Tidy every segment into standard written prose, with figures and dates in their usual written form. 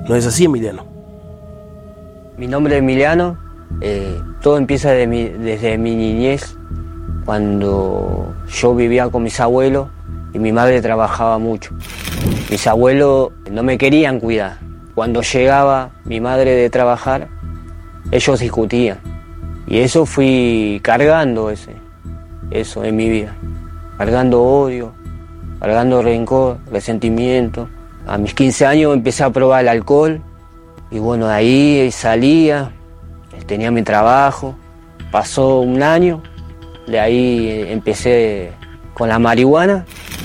¿No es así, Emiliano? Mi nombre es Emiliano. Todo empieza desde mi niñez, cuando yo vivía con mis abuelos y mi madre trabajaba mucho. Mis abuelos no me querían cuidar. Cuando llegaba mi madre de trabajar, ellos discutían. Y eso fui cargando eso en mi vida. Cargando odio, cargando rencor, resentimiento. A mis 15 años empecé a probar el alcohol. Y bueno, de ahí salía, tenía mi trabajo. Pasó un año, de ahí empecé con la marihuana.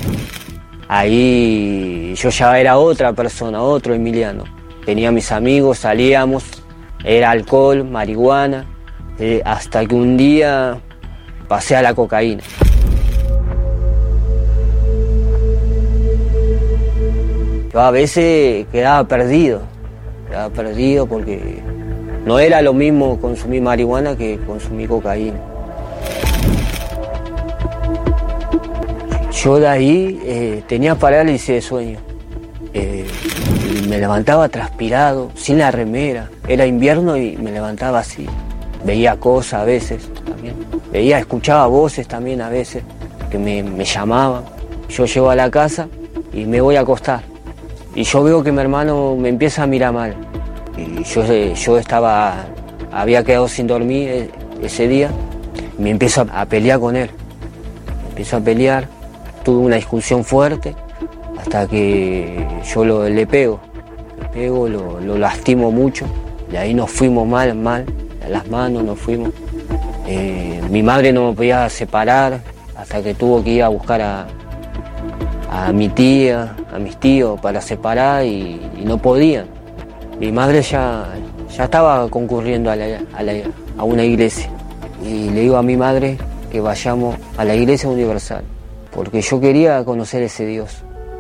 Ahí yo ya era otra persona, otro Emiliano. Tenía mis amigos, salíamos, era alcohol, marihuana, hasta que un día pasé a la cocaína. Yo a veces quedaba perdido porque no era lo mismo consumir marihuana que consumir cocaína. Yo de ahí tenía parálisis de sueño. Me levantaba transpirado, sin la remera. Era invierno y me levantaba así. Veía cosas a veces también. Escuchaba voces también a veces que me llamaban. Yo llego a la casa y me voy a acostar. Y yo veo que mi hermano me empieza a mirar mal. Y yo había quedado sin dormir ese día. Y me empiezo a pelear con él. Empiezo a pelear. Tuve una discusión fuerte hasta que yo le pego, lo lastimo mucho. De ahí nos fuimos mal, a las manos nos fuimos. Mi madre no me podía separar hasta que tuvo que ir a buscar a mi tía, a mis tíos para separar y no podían. Mi madre ya estaba concurriendo a una iglesia y le digo a mi madre que vayamos a la Iglesia Universal, porque yo quería conocer ese Dios.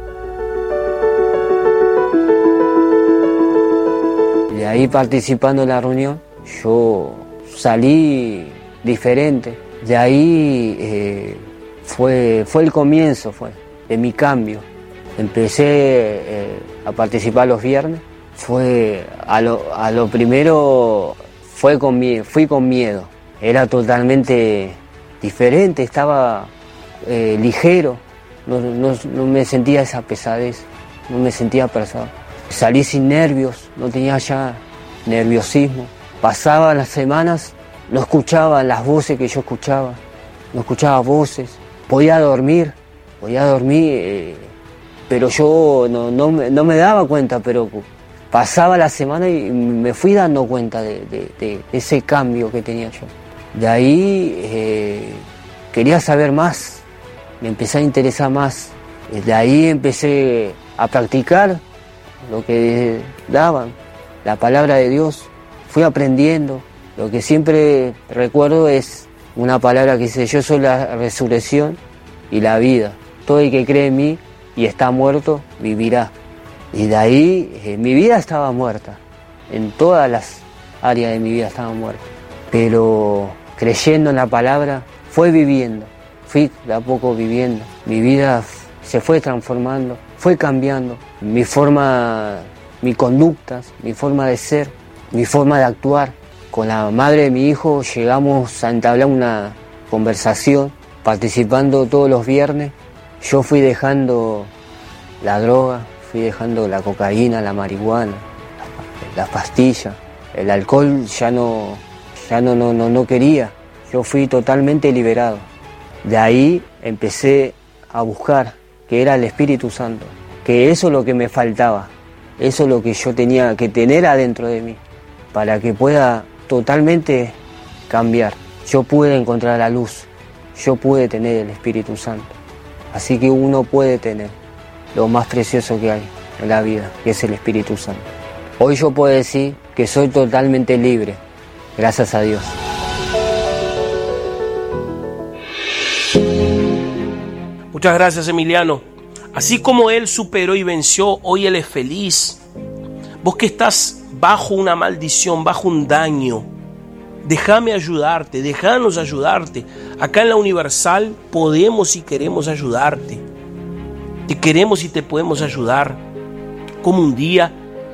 De ahí, participando en la reunión, yo salí diferente. De ahí fue el comienzo de mi cambio. Empecé a participar los viernes. A lo primero fui con miedo. Era totalmente diferente, estaba ligero, no me sentía esa pesadez, no me sentía pesado. Salí sin nervios, no tenía ya nerviosismo. Pasaban las semanas, no escuchaba las voces que yo escuchaba, no escuchaba voces. Podía dormir, pero yo no me daba cuenta, pero pasaba la semana y me fui dando cuenta de ese cambio que tenía yo. De ahí quería saber más, me empecé a interesar más. De ahí empecé a practicar lo que daban, la palabra de Dios. Fui aprendiendo. Lo que siempre recuerdo es una palabra que dice: yo soy la resurrección y la vida. Todo el que cree en mí y está muerto, vivirá. Y de ahí mi vida estaba muerta. En todas las áreas de mi vida estaba muerta. Pero creyendo en la palabra, fui de a poco viviendo. Mi vida se fue transformando, fue cambiando. Mi conductas, mi forma de ser, mi forma de actuar. Con la madre de mi hijo llegamos a entablar una conversación, participando todos los viernes. Yo fui dejando la droga, fui dejando la cocaína, la marihuana, las pastillas. El alcohol ya no quería. Yo fui totalmente liberado. De ahí empecé a buscar, que era el Espíritu Santo, que eso es lo que me faltaba, eso es lo que yo tenía que tener adentro de mí, para que pueda totalmente cambiar. Yo pude encontrar la luz, yo pude tener el Espíritu Santo. Así que uno puede tener lo más precioso que hay en la vida, que es el Espíritu Santo. Hoy yo puedo decir que soy totalmente libre, gracias a Dios. Muchas gracias, Emiliano. Así como él superó y venció, hoy él es feliz. Vos que estás bajo una maldición, bajo un daño, déjame ayudarte, déjanos ayudarte. Acá en la Universal podemos y queremos ayudarte. Te queremos y te podemos ayudar. Como un día